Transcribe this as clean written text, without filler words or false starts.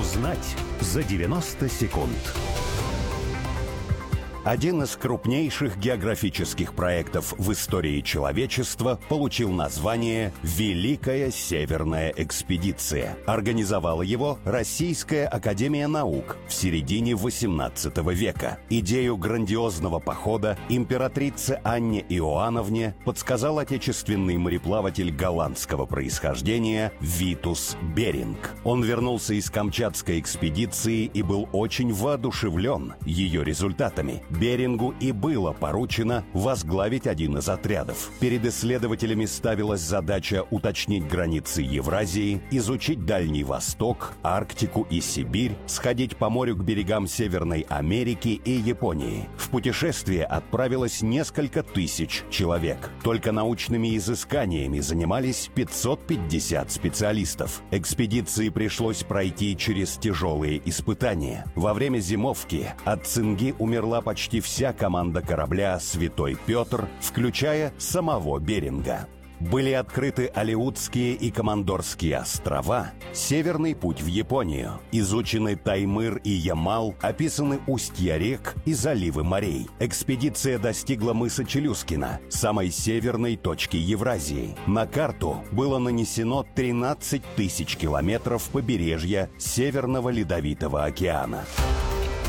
Узнать за 90 секунд. Один из крупнейших географических проектов в истории человечества получил название «Великая Северная экспедиция». Организовала его Российская академия наук в середине XVIII века. Идею грандиозного похода императрице Анне Иоанновне подсказал отечественный мореплаватель голландского происхождения Витус Беринг. Он вернулся из Камчатской экспедиции и был очень воодушевлен ее результатами. Берингу и было поручено возглавить один из отрядов. Перед исследователями ставилась задача уточнить границы Евразии, изучить Дальний Восток, Арктику и Сибирь, сходить по морю к берегам Северной Америки и Японии. В путешествие отправилось несколько тысяч человек. Только научными изысканиями занимались 550 специалистов. Экспедиции пришлось пройти через тяжелые испытания. Во время зимовки от цинги умерла почти вся команда корабля «Святой Петр», включая самого Беринга. Были открыты Алеутские и Командорские острова, Северный путь в Японию, изучены Таймыр и Ямал, описаны устья рек и заливы морей. Экспедиция достигла мыса Челюскина, самой северной точки Евразии. На карту было нанесено 13 тысяч километров побережья Северного Ледовитого океана.